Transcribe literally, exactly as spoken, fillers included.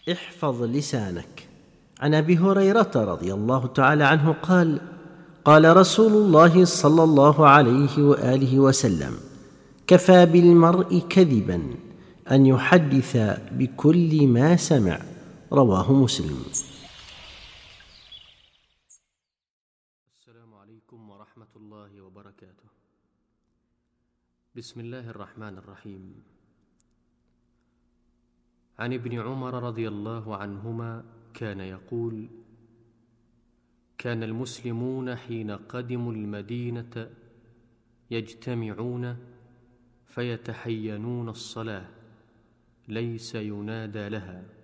احفظ لسانك. عن أبي هريرة رضي الله تعالى عنه قال: قال رسول الله صلى الله عليه وآله وسلم: كفى بالمرء كذبا أن يحدث بكل ما سمع. رواه مسلم. السلام عليكم ورحمة الله وبركاته. بسم الله الرحمن الرحيم. عن ابن عمر رضي الله عنهما كان يقول: كان المسلمون حين قدموا المدينة يجتمعون فيتحينون الصلاة، ليس ينادى لها،